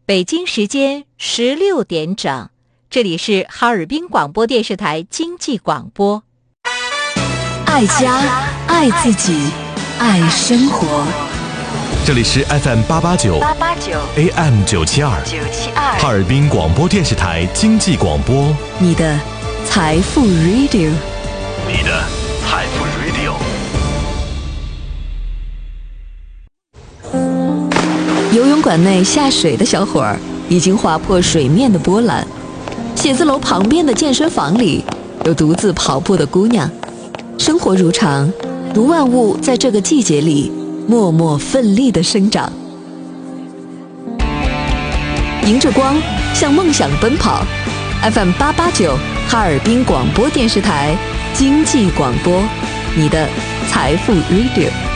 北京时间16点整，这里是哈尔滨广播电视台经济广播。 爱家，爱自己，爱生活。 这里是 FM889 AM972 哈尔滨广播电视台经济广播， 你的财富 Radio， 你的财富 Radio。 游泳馆内下水的小伙儿已经划破水面的波澜，写字楼旁边的健身房里有独自跑步的姑娘。生活如常，如万物在这个季节里默默奋力地生长。迎着光，向梦想奔跑。FM889 哈尔滨广播电视台经济广播，你的财富 Radio。